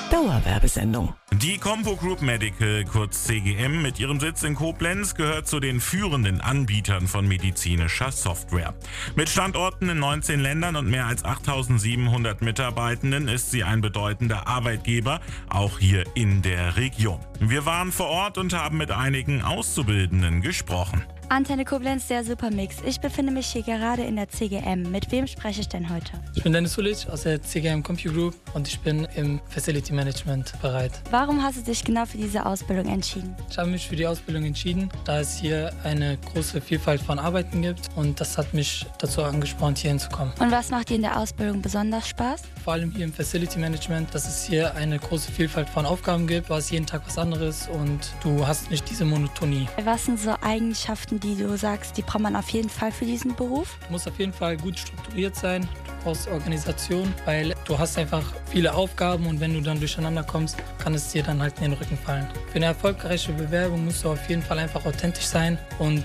Dauerwerbesendung. Die Compo Group Medical, kurz CGM, mit ihrem Sitz in Koblenz gehört zu den führenden Anbietern von medizinischer Software. Mit Standorten in 19 Ländern und mehr als 8.700 Mitarbeitenden ist sie ein bedeutender Arbeitgeber, auch hier in der Region. Wir waren vor Ort und haben mit einigen Auszubildenden gesprochen. Antenne Koblenz, der Supermix. Ich befinde mich hier gerade in der CGM. Mit wem spreche ich denn heute? Ich bin Dennis Sulic aus der CGM Compu Group und ich bin im Facility Management bereit. Warum hast du dich genau für diese Ausbildung entschieden? Ich habe mich für die Ausbildung entschieden, da es hier eine große Vielfalt von Arbeiten gibt und das hat mich dazu angespornt, hier hinzukommen. Und was macht dir in der Ausbildung besonders Spaß? Vor allem hier im Facility Management, dass es hier eine große Vielfalt von Aufgaben gibt, du hast jeden Tag was anderes und du hast nicht diese Monotonie. Was sind so Eigenschaften, die du sagst, die braucht man auf jeden Fall für diesen Beruf? Du musst auf jeden Fall gut strukturiert sein, du brauchst Organisation, weil du hast einfach viele Aufgaben und wenn du dann durcheinander kommst, kann es dir dann halt in den Rücken fallen. Für eine erfolgreiche Bewerbung musst du auf jeden Fall einfach authentisch sein und